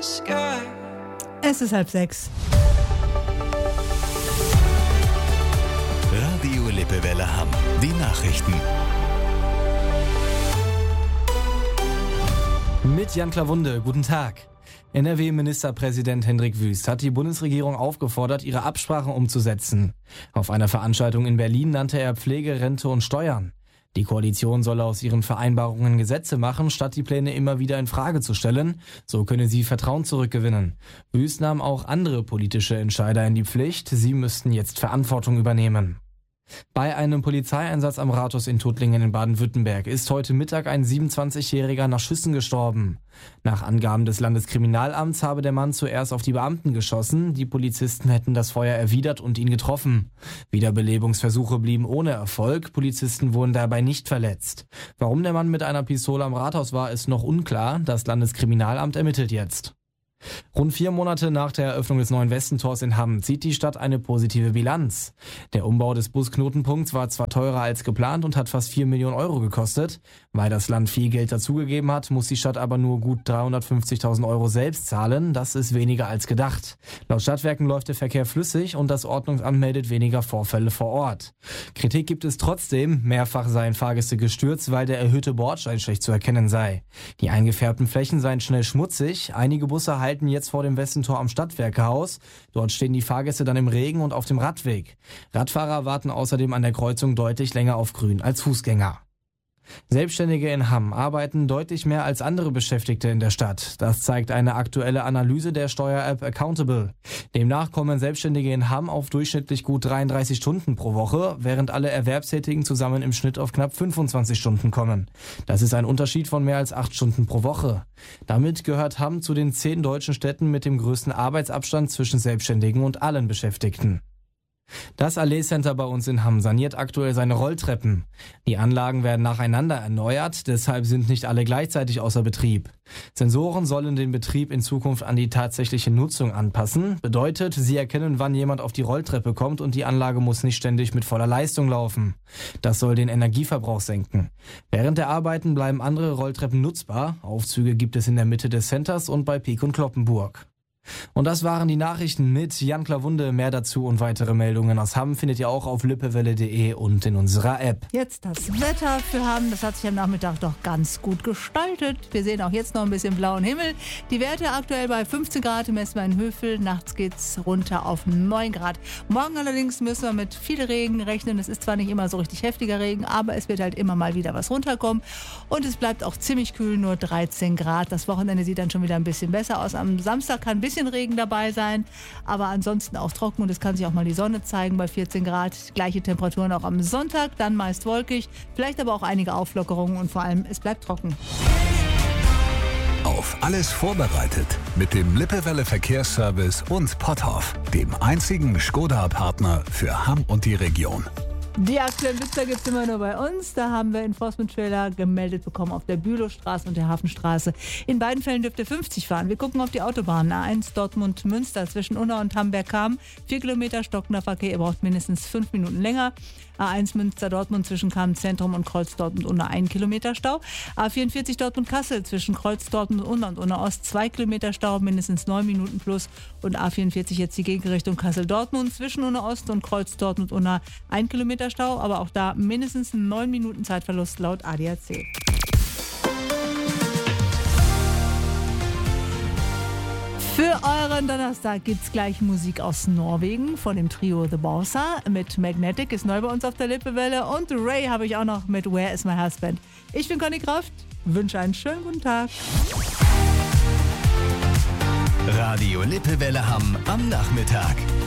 sky. Es ist 5:30. Radio Lippewelle Hamm. Die Nachrichten. Mit Jan Klawunde, guten Tag. NRW-Ministerpräsident Hendrik Wüst hat die Bundesregierung aufgefordert, ihre Absprachen umzusetzen. Auf einer Veranstaltung in Berlin nannte er Pflege, Rente und Steuern. Die Koalition solle aus ihren Vereinbarungen Gesetze machen, statt die Pläne immer wieder in Frage zu stellen. So könne sie Vertrauen zurückgewinnen. Wüst nahm auch andere politische Entscheider in die Pflicht. Sie müssten jetzt Verantwortung übernehmen. Bei einem Polizeieinsatz am Rathaus in Tuttlingen in Baden-Württemberg ist heute Mittag ein 27-Jähriger nach Schüssen gestorben. Nach Angaben des Landeskriminalamts habe der Mann zuerst auf die Beamten geschossen. Die Polizisten hätten das Feuer erwidert und ihn getroffen. Wiederbelebungsversuche blieben ohne Erfolg. Polizisten wurden dabei nicht verletzt. Warum der Mann mit einer Pistole am Rathaus war, ist noch unklar. Das Landeskriminalamt ermittelt jetzt. Rund 4 Monate nach der Eröffnung des neuen Westentors in Hamm zieht die Stadt eine positive Bilanz. Der Umbau des Busknotenpunkts war zwar teurer als geplant und hat fast 4 Millionen Euro gekostet. Weil das Land viel Geld dazugegeben hat, muss die Stadt aber nur gut 350.000 Euro selbst zahlen. Das ist weniger als gedacht. Laut Stadtwerken läuft der Verkehr flüssig und das Ordnungsamt meldet weniger Vorfälle vor Ort. Kritik gibt es trotzdem. Mehrfach seien Fahrgäste gestürzt, weil der erhöhte Bordstein schlecht zu erkennen sei. Die eingefärbten Flächen seien schnell schmutzig. Einige Busse halten jetzt vor dem Westentor am Stadtwerkehaus. Dort stehen die Fahrgäste dann im Regen und auf dem Radweg. Radfahrer warten außerdem an der Kreuzung deutlich länger auf Grün als Fußgänger. Selbstständige in Hamm arbeiten deutlich mehr als andere Beschäftigte in der Stadt. Das zeigt eine aktuelle Analyse der Steuer-App Accountable. Demnach kommen Selbstständige in Hamm auf durchschnittlich gut 33 Stunden pro Woche, während alle Erwerbstätigen zusammen im Schnitt auf knapp 25 Stunden kommen. Das ist ein Unterschied von mehr als 8 Stunden pro Woche. Damit gehört Hamm zu den 10 deutschen Städten mit dem größten Arbeitsabstand zwischen Selbstständigen und allen Beschäftigten. Das Allee Center bei uns in Hamm saniert aktuell seine Rolltreppen. Die Anlagen werden nacheinander erneuert, deshalb sind nicht alle gleichzeitig außer Betrieb. Sensoren sollen den Betrieb in Zukunft an die tatsächliche Nutzung anpassen. Bedeutet, sie erkennen, wann jemand auf die Rolltreppe kommt und die Anlage muss nicht ständig mit voller Leistung laufen. Das soll den Energieverbrauch senken. Während der Arbeiten bleiben andere Rolltreppen nutzbar. Aufzüge gibt es in der Mitte des Centers und bei Pieck und Cloppenburg. Und das waren die Nachrichten mit Jan Klawunde. Mehr dazu und weitere Meldungen aus Hamm findet ihr auch auf lippewelle.de und in unserer App. Jetzt das Wetter für Hamm. Das hat sich am Nachmittag doch ganz gut gestaltet. Wir sehen auch jetzt noch ein bisschen blauen Himmel. Die Werte aktuell bei 15 Grad im Messmer in Hövel. Nachts geht's runter auf 9 Grad. Morgen allerdings müssen wir mit viel Regen rechnen. Es ist zwar nicht immer so richtig heftiger Regen, aber es wird halt immer mal wieder was runterkommen. Und es bleibt auch ziemlich kühl, nur 13 Grad. Das Wochenende sieht dann schon wieder ein bisschen besser aus. Am Samstag kann ein bisschen Regen dabei sein, aber ansonsten auch trocken und es kann sich auch mal die Sonne zeigen bei 14 Grad. Gleiche Temperaturen auch am Sonntag, dann meist wolkig, vielleicht aber auch einige Auflockerungen und vor allem es bleibt trocken. Auf alles vorbereitet mit dem Lippewelle Verkehrsservice und Potthoff, dem einzigen Skoda-Partner für Hamm und die Region. Die aktuellen Blitzer gibt es immer nur bei uns. Da haben wir Enforcement-Trailer gemeldet bekommen auf der Bülowstraße und der Hafenstraße. In beiden Fällen dürft ihr 50 fahren. Wir gucken auf die Autobahn. A1 Dortmund-Münster zwischen Unna und Hamberg-Kam. 4 Kilometer stockender Verkehr. Ihr braucht mindestens 5 Minuten länger. A1 Münster-Dortmund zwischen Kam-Zentrum und Kreuz-Dortmund-Unna 1 Kilometer Stau. A44 Dortmund-Kassel zwischen Kreuz-Dortmund-Unna und Unna-Ost 2 Kilometer Stau, mindestens 9 Minuten plus. Und A44 jetzt die Gegenrichtung Kassel-Dortmund zwischen Unna-Ost und Kreuz-Dortmund-Unna 1 Kilometer Stau, aber auch da mindestens 9 Minuten Zeitverlust laut ADAC. Für euren Donnerstag gibt's gleich Musik aus Norwegen von dem Trio The Bossa mit Magnetic, ist neu bei uns auf der Lippewelle, und Ray habe ich auch noch mit Where Is My Husband. Ich bin Conny Kraft, wünsche einen schönen guten Tag. Radio Lippewelle Hamm am Nachmittag.